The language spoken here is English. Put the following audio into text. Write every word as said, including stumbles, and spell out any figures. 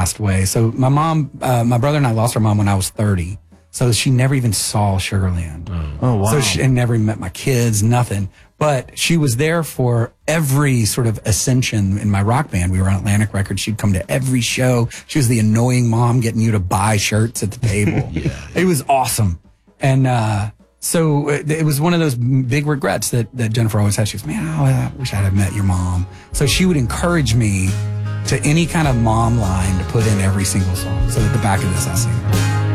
passed away. So my mom, uh, my brother and I lost our mom when I was thirty. So she never even saw Sugarland. Oh, oh wow. So she and never met my kids, nothing. But she was there for every sort of ascension in my rock band. We were on Atlantic Records. She'd come to every show. She was the annoying mom getting you to buy shirts at the table. Yeah. It was awesome. And uh, so it, it was one of those big regrets that, that Jennifer always had. She goes, man, oh, I wish I'd have met your mom. So she would encourage me to any kind of mom line to put in every single song. So at the back of this, I sing her.